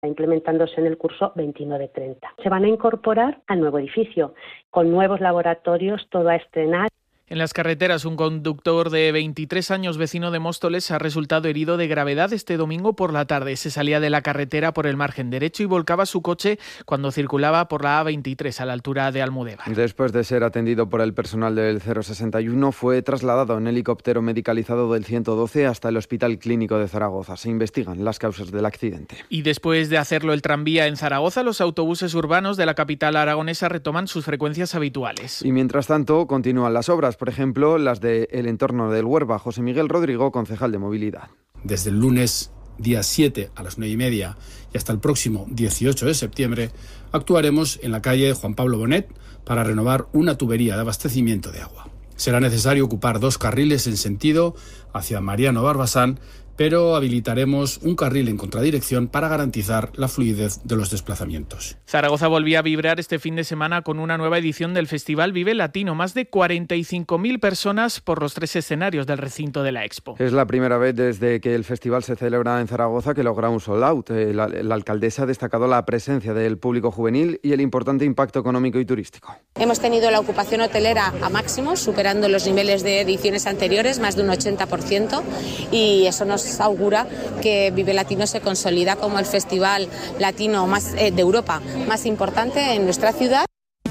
implementándose en el curso 29-30. Se van a incorporar al nuevo edificio, con nuevos laboratorios, todo a estrenar. En las carreteras, un conductor de 23 años, vecino de Móstoles, ha resultado herido de gravedad este domingo por la tarde. Se salía de la carretera por el margen derecho y volcaba su coche cuando circulaba por la A23 a la altura de Almudévar. Después de ser atendido por el personal del 061, fue trasladado en helicóptero medicalizado del 112 hasta el Hospital Clínico de Zaragoza. Se investigan las causas del accidente. Y después de hacerlo el tranvía en Zaragoza, los autobuses urbanos de la capital aragonesa retoman sus frecuencias habituales. Y mientras tanto, continúan las obras. Por ejemplo, las del entorno del Huerva. José Miguel Rodrigo, concejal de Movilidad. Desde el lunes día 7 a las 9:30 y hasta el próximo 18 de septiembre actuaremos en la calle Juan Pablo Bonet para renovar una tubería de abastecimiento de agua. Será necesario ocupar 2 carriles en sentido hacia Mariano Barbasán, pero habilitaremos un carril en contradirección para garantizar la fluidez de los desplazamientos. Zaragoza volvía a vibrar este fin de semana con una nueva edición del Festival Vive Latino. Más de 45.000 personas por los 3 escenarios del recinto de la Expo. Es la primera vez desde que el festival se celebra en Zaragoza que logra un sold out. La alcaldesa ha destacado la presencia del público juvenil y el importante impacto económico y turístico. Hemos tenido la ocupación hotelera a máximos, superando los niveles de ediciones anteriores, más de un 80%, y eso nos augura que Vive Latino se consolida como el festival latino más de Europa más importante en nuestra ciudad.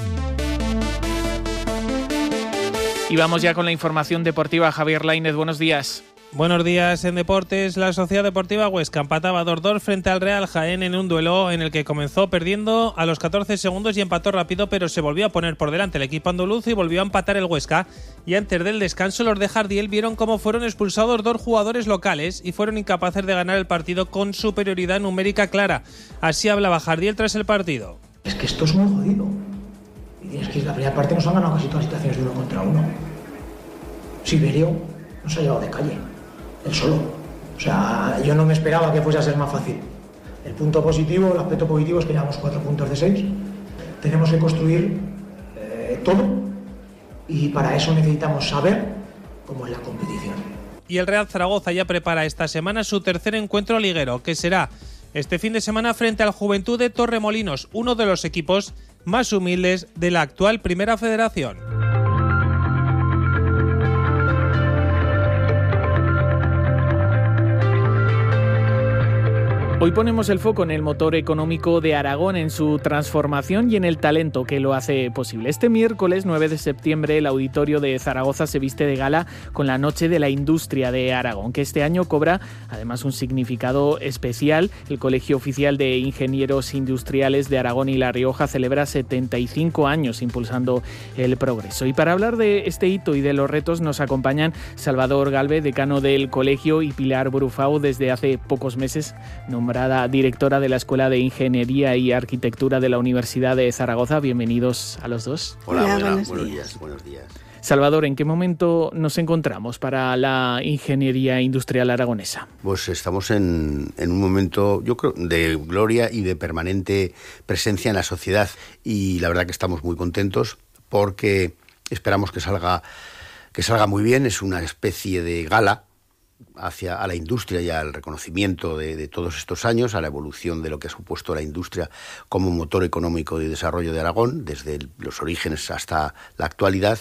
Y vamos ya con la información deportiva. Javier Lainez, buenos días. Buenos días. En deportes, la Sociedad Deportiva Huesca empataba 2-2 frente al Real Jaén en un duelo en el que comenzó perdiendo a los 14 segundos y empató rápido, pero se volvió a poner por delante el equipo andaluz y volvió a empatar el Huesca. Y antes del descanso, los de Jardiel vieron cómo fueron expulsados 2 jugadores locales y fueron incapaces de ganar el partido con superioridad numérica clara. Así hablaba Jardiel tras el partido. Es que esto es muy jodido. Y es que en la primera parte nos han ganado casi todas las situaciones de 1 contra 1. Silverio nos ha llevado de calle. Él solo. O sea, yo no me esperaba que fuese a ser más fácil. El punto positivo, el aspecto positivo es que llevamos 4 puntos de 6. Tenemos que construir todo y para eso necesitamos saber cómo es la competición. Y el Real Zaragoza ya prepara esta semana su tercer encuentro liguero, que será este fin de semana frente al Juventud de Torremolinos, uno de los equipos más humildes de la actual Primera Federación. Hoy ponemos el foco en el motor económico de Aragón, en su transformación y en el talento que lo hace posible. Este miércoles 9 de septiembre el auditorio de Zaragoza se viste de gala con la Noche de la Industria de Aragón, que este año cobra además un significado especial. El Colegio Oficial de Ingenieros Industriales de Aragón y La Rioja celebra 75 años impulsando el progreso. Y para hablar de este hito y de los retos nos acompañan Salvador Galve, decano del colegio, y Pilar Brufau, desde hace pocos meses nombrada directora de la Escuela de Ingeniería y Arquitectura de la Universidad de Zaragoza. Bienvenidos a los dos. Hola, buenos días. Salvador, ¿en qué momento nos encontramos para la ingeniería industrial aragonesa? Pues estamos en un momento, yo creo, de gloria y de permanente presencia en la sociedad, y la verdad que estamos muy contentos porque esperamos que salga muy bien. Es una especie de gala a la industria y al reconocimiento de todos estos años, a la evolución de lo que ha supuesto la industria como motor económico de desarrollo de Aragón, desde los orígenes hasta la actualidad.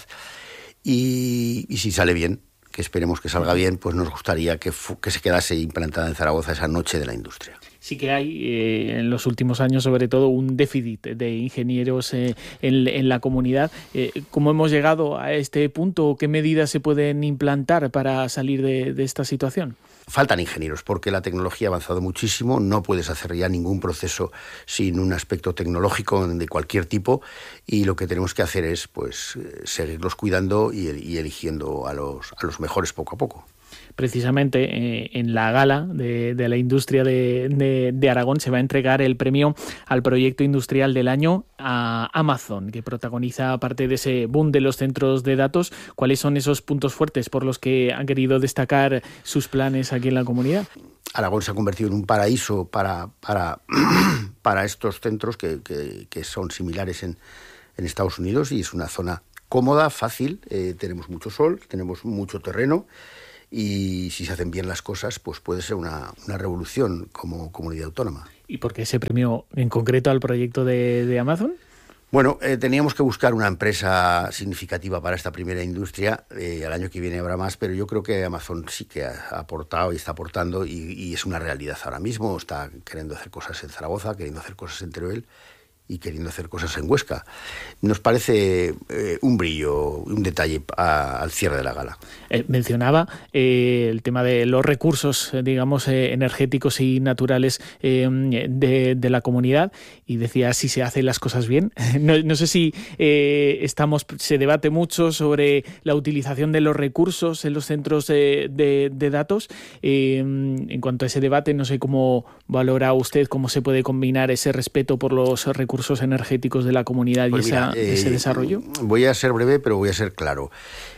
Y si sale bien, que esperemos que salga bien, pues nos gustaría que se quedase implantada en Zaragoza esa Noche de la Industria. Sí que hay en los últimos años, sobre todo, un déficit de ingenieros en la comunidad. ¿Cómo hemos llegado a este punto? ¿Qué medidas se pueden implantar para salir de esta situación? Faltan ingenieros porque la tecnología ha avanzado muchísimo. No puedes hacer ya ningún proceso sin un aspecto tecnológico de cualquier tipo, y lo que tenemos que hacer es pues seguirlos cuidando y eligiendo a los mejores poco a poco. Precisamente en la gala de la industria de Aragón se va a entregar el premio al proyecto industrial del año a Amazon, que protagoniza parte de ese boom de los centros de datos. ¿Cuáles son esos puntos fuertes por los que han querido destacar sus planes aquí en la comunidad? Aragón se ha convertido en un paraíso para estos centros que son similares en Estados Unidos, y es una zona cómoda, fácil, tenemos mucho sol, tenemos mucho terreno, y si se hacen bien las cosas, pues puede ser una revolución como comunidad autónoma. ¿Y por qué se premió en concreto al proyecto de Amazon? Bueno, teníamos que buscar una empresa significativa para esta primera industria. El año que viene habrá más, pero yo creo que Amazon sí que ha aportado y está aportando y es una realidad ahora mismo. Está queriendo hacer cosas en Zaragoza, queriendo hacer cosas en Teruel y queriendo hacer cosas en Huesca. Nos parece un brillo, un detalle al cierre de la gala. Mencionaba el tema de los recursos, digamos, energéticos y naturales de la comunidad, y decía si se hacen las cosas bien. No sé si se debate mucho sobre la utilización de los recursos en los centros de datos. En cuanto a ese debate, no sé cómo valora usted cómo se puede combinar ese respeto por los recursos energéticos de la comunidad pues ese desarrollo. Voy a ser breve, pero voy a ser claro.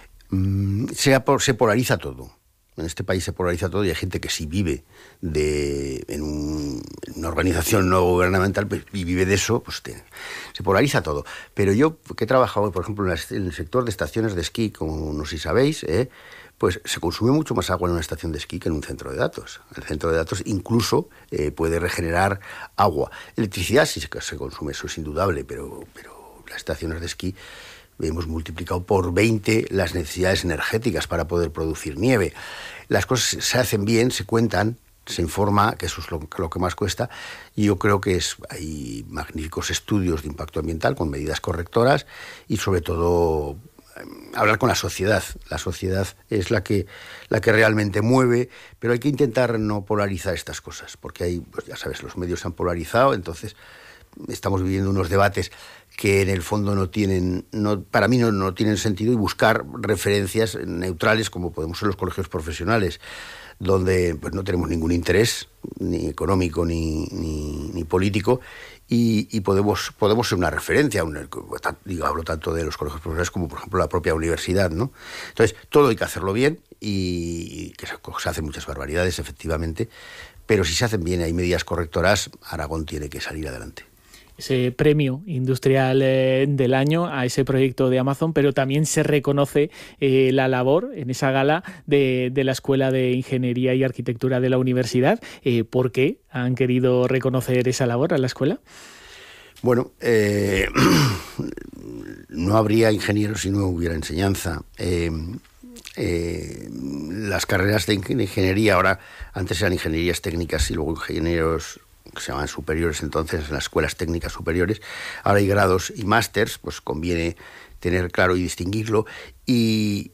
Se polariza todo. En este país se polariza todo y hay gente que sí vive en una organización no gubernamental y vive de eso, pues se polariza todo. Pero yo, que he trabajado, por ejemplo, en el sector de estaciones de esquí, como no sé si sabéis, pues se consume mucho más agua en una estación de esquí que en un centro de datos. El centro de datos incluso puede regenerar agua. Electricidad sí se consume, eso es indudable, pero las estaciones de esquí hemos multiplicado por 20 las necesidades energéticas para poder producir nieve. Las cosas se hacen bien, se cuentan, se informa, que eso es lo que más cuesta, y yo creo que hay magníficos estudios de impacto ambiental con medidas correctoras y sobre todo hablar con la sociedad. La sociedad es la que realmente mueve, pero hay que intentar no polarizar estas cosas, porque pues ya sabes, los medios se han polarizado, entonces estamos viviendo unos debates que en el fondo para mí no tienen sentido, y buscar referencias neutrales como podemos ser los colegios profesionales, donde pues no tenemos ningún interés, ni económico ni político, y podemos ser una referencia. Hablo tanto de los colegios profesionales como, por ejemplo, la propia universidad, ¿no? Entonces, todo hay que hacerlo bien, y que se hacen muchas barbaridades, efectivamente, pero si se hacen bien, hay medidas correctoras, Aragón tiene que salir adelante. Ese premio industrial del año a ese proyecto de Amazon, pero también se reconoce la labor en esa gala de la Escuela de Ingeniería y Arquitectura de la Universidad. ¿Por qué han querido reconocer esa labor a la escuela? Bueno, no habría ingenieros si no hubiera enseñanza. Las carreras de ingeniería, antes eran ingenierías técnicas y luego ingenieros que se llaman superiores, entonces en las escuelas técnicas superiores, ahora hay grados y másters, pues conviene tener claro y distinguirlo, y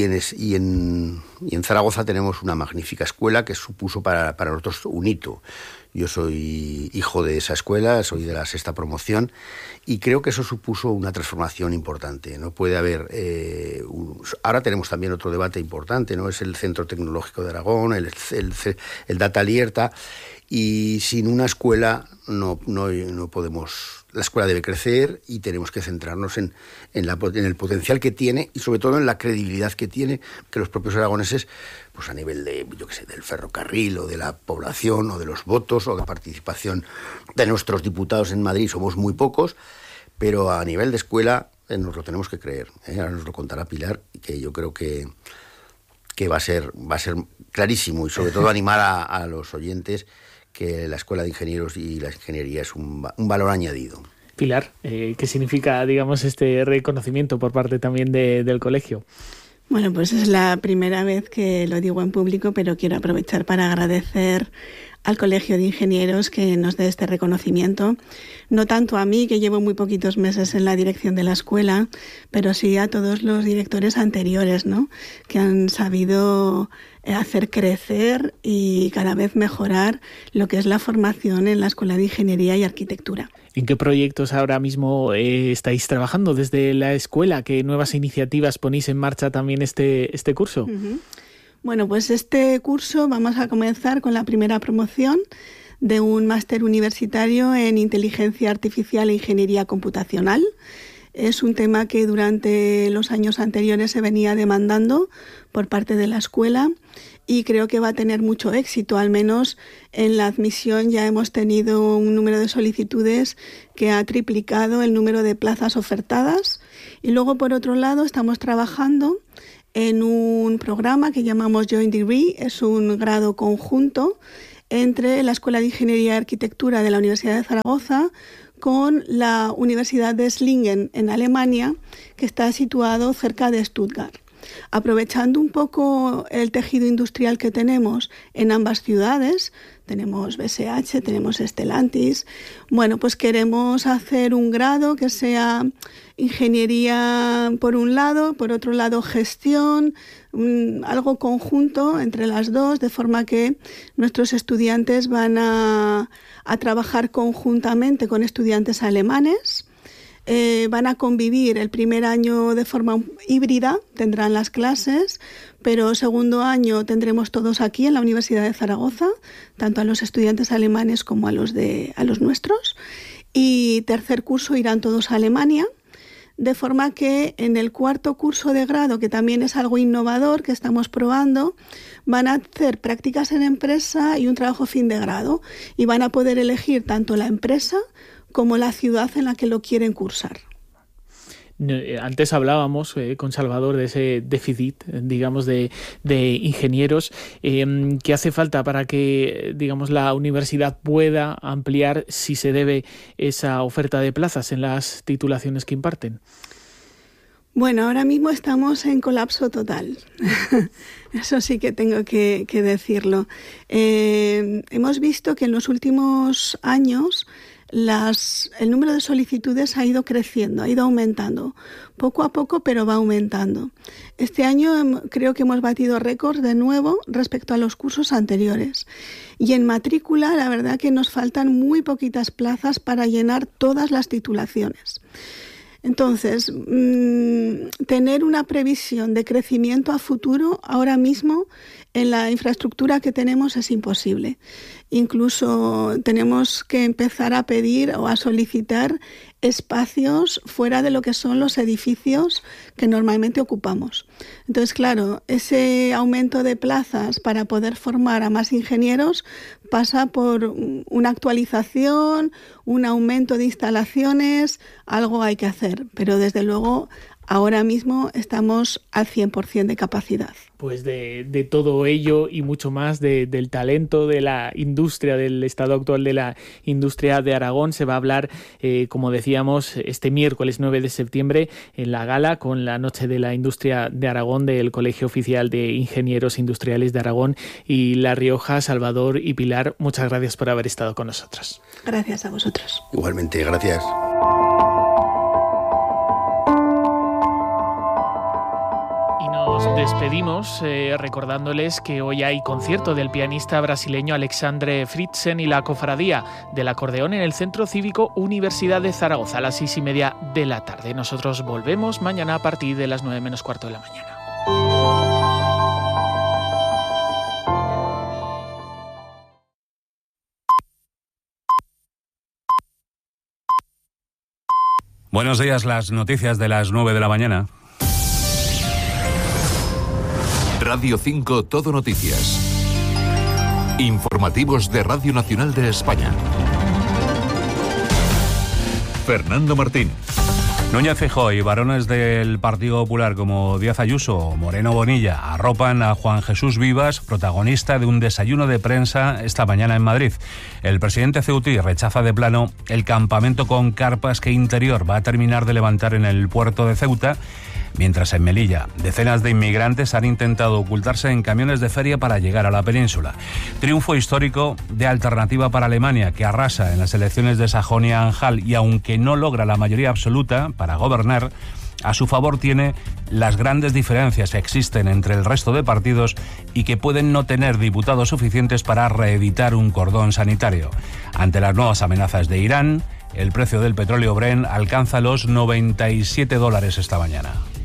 en Zaragoza tenemos una magnífica escuela que supuso para nosotros un hito. Yo soy hijo de esa escuela, soy de la 6ª promoción, y creo que eso supuso una transformación importante. No puede haber ahora tenemos también otro debate importante, ¿no? Es el Centro Tecnológico de Aragón, el Data Alerta, y sin una escuela no podemos. La escuela debe crecer y tenemos que centrarnos en el potencial que tiene y sobre todo en la credibilidad que tiene, que los propios aragoneses, pues a nivel de, del ferrocarril o de la población o de los votos o de participación de nuestros diputados en Madrid somos muy pocos, pero a nivel de escuela nos lo tenemos que creer. Ahora nos lo contará Pilar, que yo creo que va a ser clarísimo, y sobre todo animar a los oyentes que la Escuela de Ingenieros y la ingeniería es un valor añadido. Pilar, ¿qué significa, digamos, este reconocimiento por parte también del colegio? Bueno, pues es la primera vez que lo digo en público, pero quiero aprovechar para agradecer al Colegio de Ingenieros que nos dé este reconocimiento, no tanto a mí, que llevo muy poquitos meses en la dirección de la escuela, pero sí a todos los directores anteriores, ¿no?, que han sabido hacer crecer y cada vez mejorar lo que es la formación en la Escuela de Ingeniería y Arquitectura. ¿En qué proyectos ahora mismo estáis trabajando desde la escuela? ¿Qué nuevas iniciativas ponéis en marcha también este curso? Uh-huh. Bueno, pues este curso vamos a comenzar con la primera promoción de un máster universitario en Inteligencia Artificial e Ingeniería Computacional. Es un tema que durante los años anteriores se venía demandando por parte de la escuela y creo que va a tener mucho éxito. Al menos en la admisión ya hemos tenido un número de solicitudes que ha triplicado el número de plazas ofertadas. Y luego, por otro lado, estamos trabajando en un programa que llamamos Joint Degree. Es un grado conjunto entre la Escuela de Ingeniería y Arquitectura de la Universidad de Zaragoza con la Universidad de Esslingen en Alemania, que está situado cerca de Stuttgart. Aprovechando un poco el tejido industrial que tenemos en ambas ciudades, tenemos BSH, tenemos Stellantis, bueno, pues queremos hacer un grado que sea ingeniería por un lado, por otro lado gestión, algo conjunto entre las dos, de forma que nuestros estudiantes van a trabajar conjuntamente con estudiantes alemanes. Van a convivir el primer año de forma híbrida, tendrán las clases, pero segundo año tendremos todos aquí en la Universidad de Zaragoza, tanto a los estudiantes alemanes como a los nuestros, y tercer curso irán todos a Alemania, de forma que en el cuarto curso de grado, que también es algo innovador que estamos probando, van a hacer prácticas en empresa y un trabajo fin de grado, y van a poder elegir tanto la empresa como la ciudad en la que lo quieren cursar. Antes hablábamos con Salvador de ese déficit, digamos, de ingenieros. ¿Qué hace falta para que, digamos, la universidad pueda ampliar, si se debe, esa oferta de plazas en las titulaciones que imparten? Bueno, ahora mismo estamos en colapso total. Eso sí que tengo que decirlo. Hemos visto que en los últimos años el número de solicitudes ha ido creciendo, ha ido aumentando, poco a poco, pero va aumentando. Este año creo que hemos batido récords de nuevo respecto a los cursos anteriores. Y en matrícula, la verdad que nos faltan muy poquitas plazas para llenar todas las titulaciones. Entonces, tener una previsión de crecimiento a futuro ahora mismo en la infraestructura que tenemos es imposible. Incluso tenemos que empezar a pedir o a solicitar espacios fuera de lo que son los edificios que normalmente ocupamos. Entonces, claro, ese aumento de plazas para poder formar a más ingenieros pasa por una actualización, un aumento de instalaciones, algo hay que hacer, pero desde luego ahora mismo estamos al 100% de capacidad. Pues de todo ello y mucho más, del talento de la industria, del estado actual de la industria de Aragón, se va a hablar, como decíamos, este miércoles 9 de septiembre en la gala con la Noche de la Industria de Aragón del Colegio Oficial de Ingenieros Industriales de Aragón y La Rioja. Salvador y Pilar, muchas gracias por haber estado con nosotros. Gracias a vosotros. Igualmente, gracias. Nos despedimos recordándoles que hoy hay concierto del pianista brasileño Alexandre Fritzen y la Cofradía del Acordeón en el Centro Cívico Universidad de Zaragoza a las 6:30 de la tarde. Nosotros volvemos mañana a partir de las 9 menos cuarto de la mañana. Buenos días, las noticias de las 9 de la mañana. Radio 5 Todo Noticias. Informativos de Radio Nacional de España. Fernando Martín. Núñez Feijóo y varones del Partido Popular como Díaz Ayuso o Moreno Bonilla arropan a Juan Jesús Vivas, protagonista de un desayuno de prensa esta mañana en Madrid. El presidente ceutí rechaza de plano el campamento con carpas que Interior va a terminar de levantar en el puerto de Ceuta, mientras en Melilla decenas de inmigrantes han intentado ocultarse en camiones de feria para llegar a la península. Triunfo histórico de Alternativa para Alemania, que arrasa en las elecciones de Sajonia-Anhalt y aunque no logra la mayoría absoluta para gobernar, a su favor tiene las grandes diferencias que existen entre el resto de partidos y que pueden no tener diputados suficientes para reeditar un cordón sanitario. Ante las nuevas amenazas de Irán, el precio del petróleo Brent alcanza los $97 esta mañana.